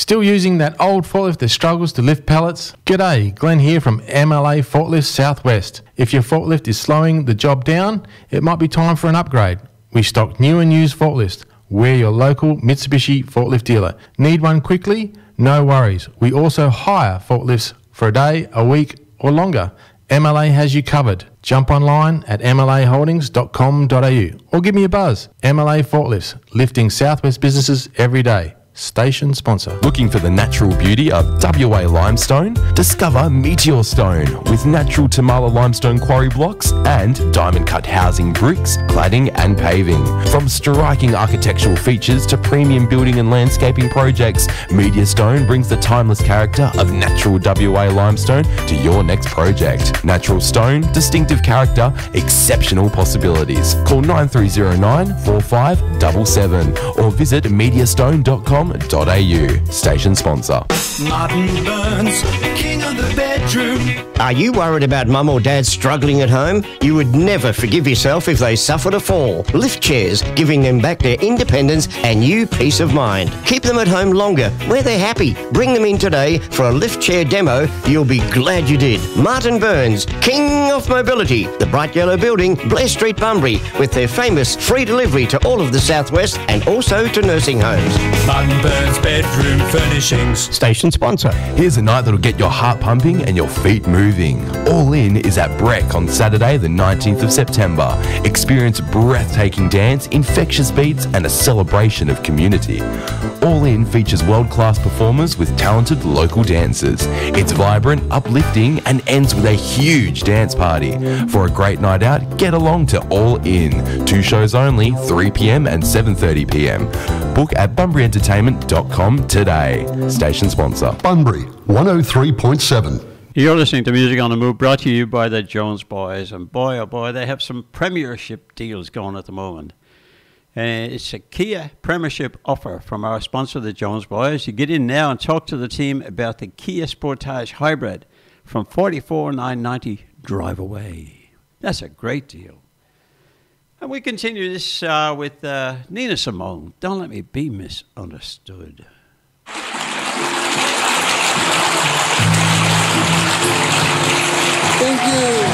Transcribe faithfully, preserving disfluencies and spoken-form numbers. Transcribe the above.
Still using that old forklift that struggles to lift pallets? G'day, Glenn here from M L A Forklifts Southwest. If your forklift is slowing the job down, it might be time for an upgrade. We stock new and used forklifts. We're your local Mitsubishi forklift dealer. Need one quickly? No worries. We also hire forklifts for a day, a week or longer. M L A has you covered. Jump online at m l a holdings dot com dot a u or give me a buzz. M L A Forklifts, lifting Southwest businesses every day. Station sponsor. Looking for the natural beauty of W A limestone? Discover Meteor Stone with natural Tamala limestone quarry blocks and diamond cut housing bricks, cladding and paving. From striking architectural features to premium building and landscaping projects, Meteor Stone brings the timeless character of natural W A limestone to your next project. Natural stone, distinctive character, exceptional possibilities. Call nine three zero nine, four five seven seven or visit meteor stone dot com dot a u. Station sponsor. Martin Burns, king of the bedroom. Are you worried about mum or dad struggling at home? You would never forgive yourself if they suffered a fall. Lift chairs, giving them back their independence and new peace of mind. Keep them at home longer, where they're happy. Bring them in today for a lift chair demo. You'll be glad you did. Martin Burns, king of mobility. The bright yellow building, Blair Street, Bunbury, with their famous free delivery to all of the Southwest and also to nursing homes. Martin Burns Bedroom Furnishings. Station sponsor. Here's a night that'll get your heart pumping and your feet moving. All In is at Breck on Saturday the nineteenth of September. Experience breathtaking dance, infectious beats and a celebration of community. All In features world-class performers with talented local dancers. It's vibrant, uplifting and ends with a huge dance party. For a great night out, get along to All In. Two shows only, three p m and seven thirty p m. Book at bunbury entertainment dot com today. Station sponsor. Bunbury, one oh three point seven. You're listening to Music on the Move, brought to you by the Jones Boys. And boy, oh boy, they have some premiership deals going at the moment. Uh, it's a Kia premiership offer from our sponsor, the Jones Boys. You get in now and talk to the team about the Kia Sportage Hybrid from forty-four thousand nine hundred ninety dollars drive away. That's a great deal. And we continue this uh, with uh, Nina Simone, Don't Let Me Be Misunderstood. Thank you.